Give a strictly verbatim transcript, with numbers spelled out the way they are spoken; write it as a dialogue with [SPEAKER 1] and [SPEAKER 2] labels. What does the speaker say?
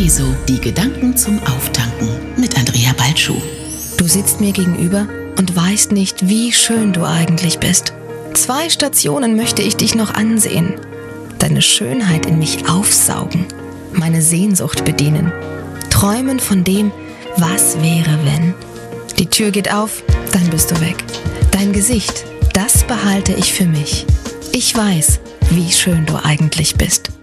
[SPEAKER 1] Espresso, die Gedanken zum Auftanken mit Andrea Balschuh.
[SPEAKER 2] Du sitzt mir gegenüber und weißt nicht, wie schön du eigentlich bist. Zwei Stationen möchte ich dich noch ansehen. Deine Schönheit in mich aufsaugen, meine Sehnsucht bedienen. Träumen von dem, was wäre, wenn. Die Tür geht auf, dann bist du weg. Dein Gesicht, das behalte ich für mich. Ich weiß, wie schön du eigentlich bist.